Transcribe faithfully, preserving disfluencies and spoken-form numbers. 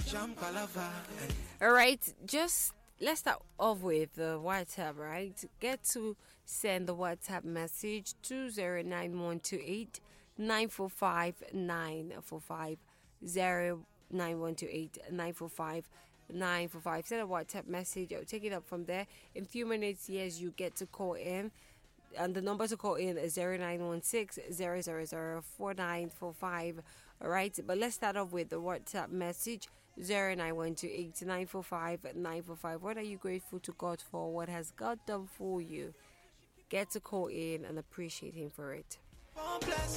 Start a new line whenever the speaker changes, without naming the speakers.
All right, just let's start off with the WhatsApp, right? Get to send the WhatsApp message to zero nine one two eight nine four five nine four five zero nine one two eight nine four five nine four five. Send a WhatsApp message. I'll take it up from there. In a few minutes, yes, you get to call in. And the number to call in is zero nine one six zero zero zero four nine four five. All right, but let's start off with the WhatsApp message zero nine one two eight nine four five nine four five. What are you grateful to God for? What has God done for you? Get to call in and appreciate Him for it.